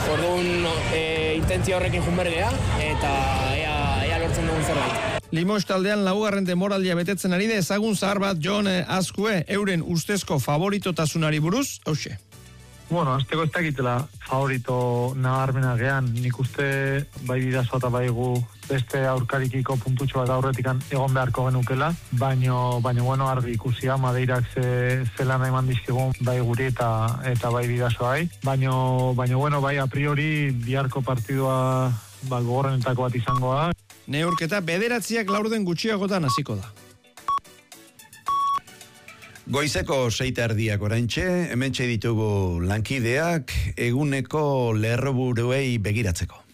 Orduan, intentzio horrekin junbergea, eta ea lortzen dugun zerbait. Limos taldean laugarren demoraldia betetzen ari da ezagun zahar bat Jon Azkue euren ustezko favoritotasunari buruz, hauxe. Bueno, azteko ez dakitela favorito nabarmena gehan, nik uste bai Bidasoa eta bai gu beste aurkarikiko puntutxo bat aurretikan egon beharko genukela, baino bueno, argi ikusia Madeirak zelan eman dizkigun bai guri eta bai Bidasoai, baino bueno, bai a priori biharko partidua gogorrenetako bat izango da. Neurketa 9 laurden gutxiagotan hasiko da. Goizeko 6:00 oraintxe, hementxe ditugu lankideak eguneko lerroburuei begiratzeko.